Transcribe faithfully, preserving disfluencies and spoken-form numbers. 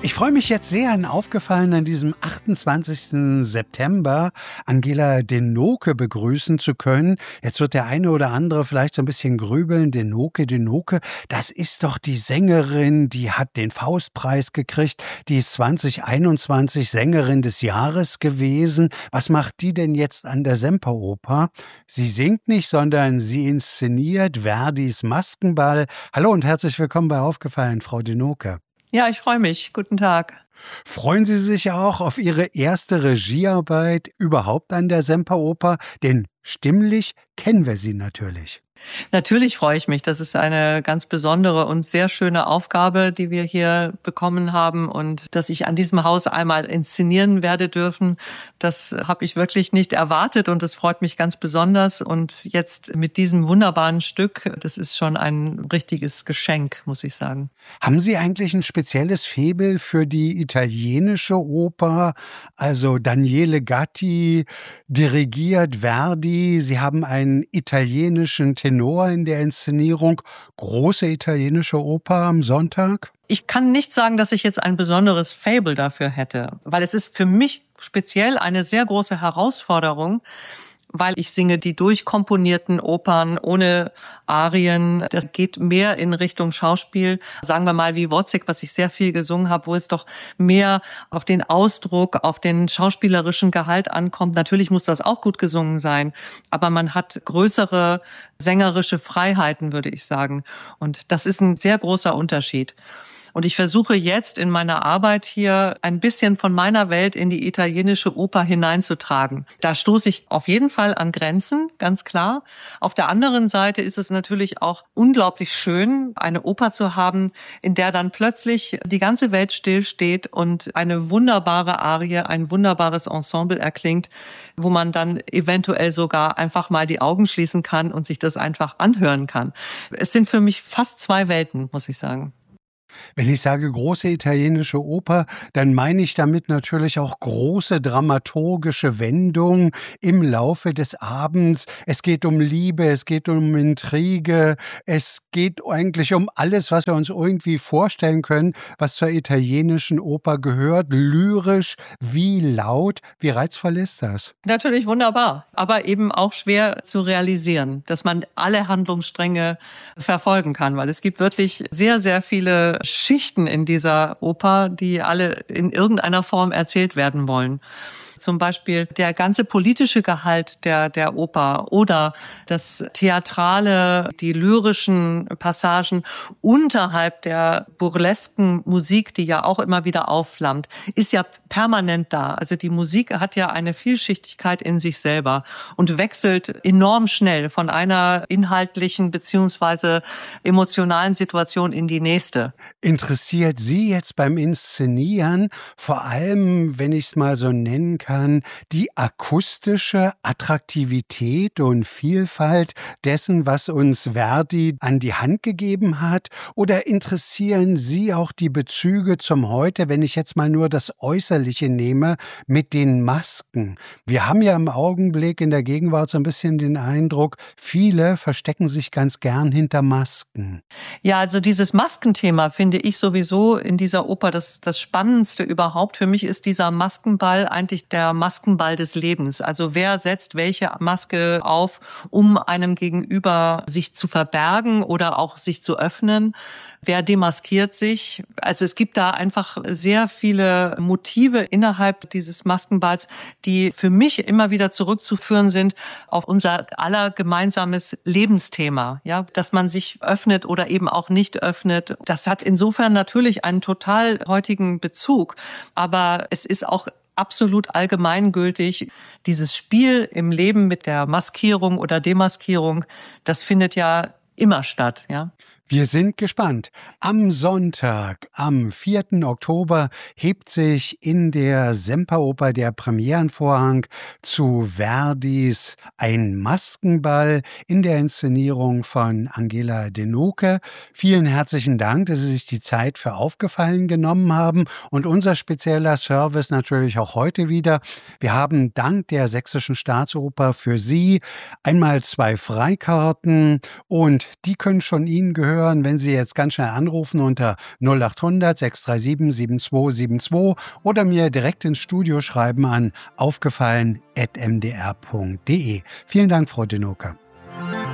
Ich freue mich jetzt sehr, an aufgefallen an diesem achtundzwanzigsten September Angela Denoke begrüßen zu können. Jetzt wird der eine oder andere vielleicht so ein bisschen grübeln. Denoke, Denoke, das ist doch die Sängerin, die hat den Faustpreis gekriegt. Die ist zwanzig einundzwanzig Sängerin des Jahres gewesen. Was macht die denn jetzt an der Semperoper? Sie singt nicht, sondern sie inszeniert Verdis Maskenball. Hallo und herzlich willkommen bei Aufgefallen, Frau Denoke. Ja, ich freue mich. Guten Tag. Freuen Sie sich auch auf Ihre erste Regiearbeit überhaupt an der Semperoper? Denn stimmlich kennen wir Sie natürlich. Natürlich freue ich mich. Das ist eine ganz besondere und sehr schöne Aufgabe, die wir hier bekommen haben. Und dass ich an diesem Haus einmal inszenieren werde dürfen, das habe ich wirklich nicht erwartet. Und das freut mich ganz besonders. Und jetzt mit diesem wunderbaren Stück, das ist schon ein richtiges Geschenk, muss ich sagen. Haben Sie eigentlich ein spezielles Faible für die italienische Oper? Also Daniele Gatti dirigiert Verdi. Sie haben einen italienischen Tenor in der Inszenierung. Große italienische Oper am Sonntag? Ich kann nicht sagen, dass ich jetzt ein besonderes Faible dafür hätte, weil es ist für mich speziell eine sehr große Herausforderung, weil ich singe die durchkomponierten Opern ohne Arien. Das geht mehr in Richtung Schauspiel, sagen wir mal wie Wozzeck, was ich sehr viel gesungen habe, wo es doch mehr auf den Ausdruck, auf den schauspielerischen Gehalt ankommt. Natürlich muss das auch gut gesungen sein, aber man hat größere sängerische Freiheiten, würde ich sagen. Und das ist ein sehr großer Unterschied. Und ich versuche jetzt in meiner Arbeit hier ein bisschen von meiner Welt in die italienische Oper hineinzutragen. Da stoße ich auf jeden Fall an Grenzen, ganz klar. Auf der anderen Seite ist es natürlich auch unglaublich schön, eine Oper zu haben, in der dann plötzlich die ganze Welt stillsteht und eine wunderbare Arie, ein wunderbares Ensemble erklingt, wo man dann eventuell sogar einfach mal die Augen schließen kann und sich das einfach anhören kann. Es sind für mich fast zwei Welten, muss ich sagen. Wenn ich sage große italienische Oper, dann meine ich damit natürlich auch große dramaturgische Wendungen im Laufe des Abends. Es geht um Liebe, es geht um Intrige, es geht eigentlich um alles, was wir uns irgendwie vorstellen können, was zur italienischen Oper gehört. Lyrisch, wie laut, wie reizvoll ist das? Natürlich wunderbar, aber eben auch schwer zu realisieren, dass man alle Handlungsstränge verfolgen kann, weil es gibt wirklich sehr, sehr viele Schichten in dieser Oper, die alle in irgendeiner Form erzählt werden wollen. Zum Beispiel der ganze politische Gehalt der, der Oper oder das Theatrale, die lyrischen Passagen unterhalb der burlesken Musik, die ja auch immer wieder aufflammt, ist ja permanent da. Also die Musik hat ja eine Vielschichtigkeit in sich selber und wechselt enorm schnell von einer inhaltlichen beziehungsweise emotionalen Situation in die nächste. Interessiert Sie jetzt beim Inszenieren, vor allem, wenn ich es mal so nennen kann, die akustische Attraktivität und Vielfalt dessen, was uns Verdi an die Hand gegeben hat? Oder interessieren Sie auch die Bezüge zum Heute, wenn ich jetzt mal nur das Äußerliche nehme, mit den Masken? Wir haben ja im Augenblick in der Gegenwart so ein bisschen den Eindruck, viele verstecken sich ganz gern hinter Masken. Ja, also dieses Maskenthema finde ich sowieso in dieser Oper das, das Spannendste überhaupt. Für mich ist dieser Maskenball eigentlich der Maskenball des Lebens. Also wer setzt welche Maske auf, um einem Gegenüber sich zu verbergen oder auch sich zu öffnen? Wer demaskiert sich? Also es gibt da einfach sehr viele Motive innerhalb dieses Maskenballs, die für mich immer wieder zurückzuführen sind auf unser aller gemeinsames Lebensthema, ja, dass man sich öffnet oder eben auch nicht öffnet. Das hat insofern natürlich einen total heutigen Bezug, aber es ist auch absolut allgemeingültig. Dieses Spiel im Leben mit der Maskierung oder Demaskierung, das findet ja immer statt, ja. Wir sind gespannt. Am Sonntag, am vierten Oktober, hebt sich in der Semperoper der Premierenvorhang zu Verdis Ein Maskenball in der Inszenierung von Angela Denoke. Vielen herzlichen Dank, dass Sie sich die Zeit für Aufgefallen genommen haben. Und unser spezieller Service natürlich auch heute wieder. Wir haben dank der Sächsischen Staatsoper für Sie einmal zwei Freikarten und die können schon Ihnen gehören. hören, wenn Sie jetzt ganz schnell anrufen unter null acht hundert sechs drei sieben sieben zwei sieben zwei oder mir direkt ins Studio schreiben an aufgefallen at m d r punkt d e. Vielen Dank, Frau Denoke.